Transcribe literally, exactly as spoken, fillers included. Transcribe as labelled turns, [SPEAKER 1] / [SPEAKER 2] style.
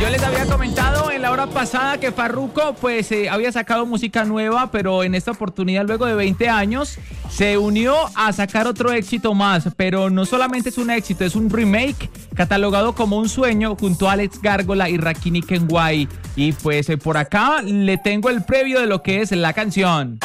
[SPEAKER 1] Yo les había comentado en la hora pasada que Farruko pues eh, había sacado música nueva, pero en esta oportunidad luego de veinte años se unió a sacar otro éxito más, pero no solamente es un éxito, es un remake catalogado como un sueño junto a Alex Gárgola y Rakim Kenway. Y pues eh, por acá le tengo el previo de lo que es la canción.